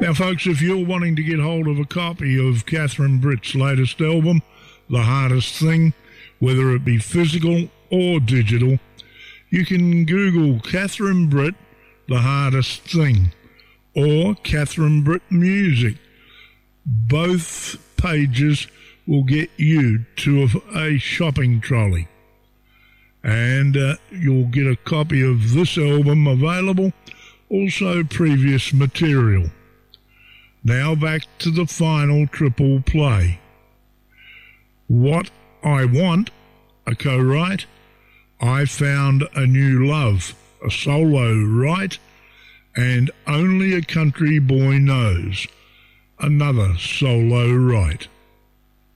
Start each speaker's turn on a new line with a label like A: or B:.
A: Now, folks, if you're wanting to get hold of a copy of Catherine Britt's latest album, The Hardest Thing, whether it be physical or digital, you can Google Catherine Britt, The Hardest Thing, or Catherine Britt Music. Both pages will get you to a shopping trolley. And you'll get a copy of this album available, also previous material. Now back to the final triple play. What I Want, a co-write. I Found a New Love, a solo write. And Only a Country Boy Knows, another solo write.